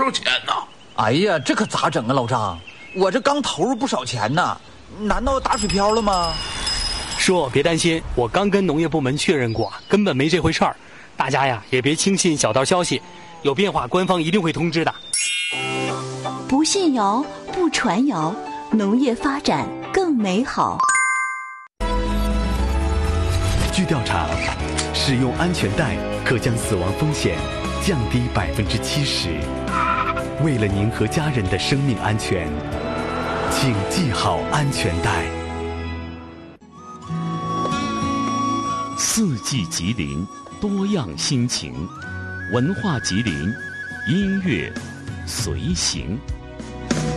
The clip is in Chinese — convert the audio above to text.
少钱呢？ 哎呀，这可咋整啊，老张？我这刚投入不少钱呢，难道打水漂了吗？ 叔，别担心，我刚跟农业部门确认过，根本没这回事儿。大家呀，也别轻信小道消息，有变化官方一定会通知的。 不信谣，不传谣，农业发展更美好。 据调查，使用安全带可将死亡风险降低70%。为了您和家人的生命安全，请系好安全带。 四季吉林，多样心情，文化吉林，音乐随行。